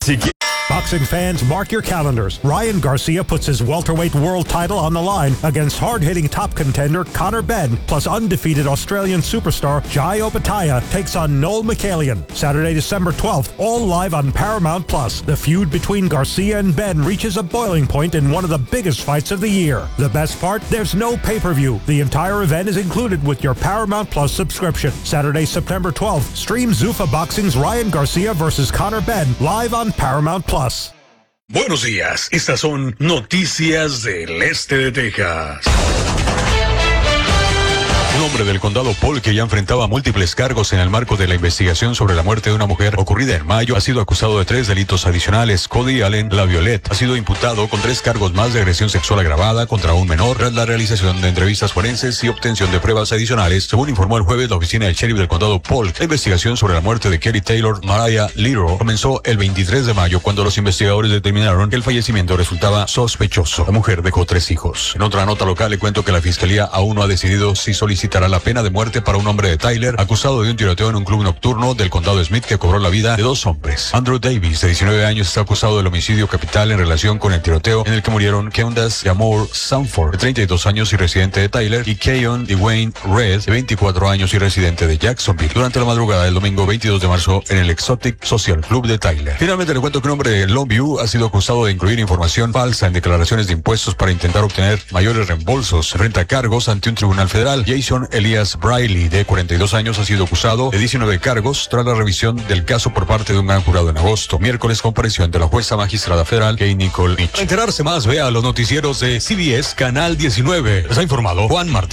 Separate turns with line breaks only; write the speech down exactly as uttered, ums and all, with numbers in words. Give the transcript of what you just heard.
Si qui-
Boxing fans, mark your calendars. Ryan Garcia puts his welterweight world title on the line against hard-hitting top contender Conor Benn, plus undefeated Australian superstar Jai Opetaia takes on Noel Michelian. Saturday, December twelfth, all live on Paramount Plus. The feud between Garcia and Benn reaches a boiling point in one of the biggest fights of the year. The best part? There's no pay-per-view. The entire event is included with your Paramount Plus subscription. Saturday, September twelfth, stream Zuffa Boxing's Ryan Garcia versus Conor Benn live on Paramount Plus.
Buenos días, estas son noticias del este de Texas. Un hombre del condado Polk que ya enfrentaba múltiples cargos en el marco de la investigación sobre la muerte de una mujer ocurrida en mayo ha sido acusado de tres delitos adicionales. Cody Allen LaViolette ha sido imputado con tres cargos más de agresión sexual agravada contra un menor tras la realización de entrevistas forenses y obtención de pruebas adicionales, según informó el jueves la oficina del sheriff del condado Polk. La investigación sobre la muerte de Kerry Taylor Mariah Little comenzó el veintitrés de mayo cuando los investigadores determinaron que el fallecimiento resultaba sospechoso. La mujer dejó tres hijos. En otra nota local le cuento que la fiscalía aún no ha decidido si solicitará la pena de muerte para un hombre de Tyler acusado de un tiroteo en un club nocturno del condado Smith que cobró la vida de dos hombres. Andrew Davis, de diecinueve años, está acusado del homicidio capital en relación con el tiroteo en el que murieron Candace Jamor Sanford, de treinta y dos años y residente de Tyler, y Keon Dwayne Red, de veinticuatro años y residente de Jacksonville, durante la madrugada del domingo veintidós de marzo en el Exotic Social Club de Tyler. Finalmente le cuento que un hombre de Longview ha sido acusado de incluir información falsa en declaraciones de impuestos para intentar obtener mayores reembolsos. Enfrenta cargos ante un tribunal federal. Jason Elias Briley, de cuarenta y dos años, ha sido acusado de diecinueve cargos tras la revisión del caso por parte de un gran jurado en agosto. Miércoles compareció ante la jueza magistrada federal Kay Nicole Mitch. Para enterarse más, vea los noticieros de C B S Canal diecinueve. Les ha informado Juan Martín.